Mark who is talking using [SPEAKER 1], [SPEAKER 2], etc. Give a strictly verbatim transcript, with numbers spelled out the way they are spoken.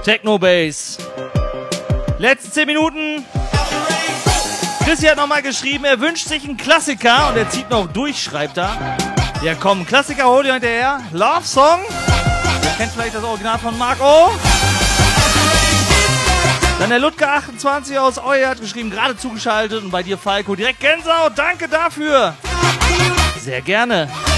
[SPEAKER 1] Techno Bass. Letzte zehn Minuten. Chrissy hat nochmal geschrieben, er wünscht sich einen Klassiker und er zieht noch durch, schreibt er. Ja komm, Klassiker hol dir hinterher. Love Song. Ihr kennt vielleicht das Original von Mark O. Dann der Ludger achtundzwanzig aus Euer hat geschrieben, gerade zugeschaltet. Und bei dir, Falco, direkt Gänsehaut. Danke dafür. Sehr gerne.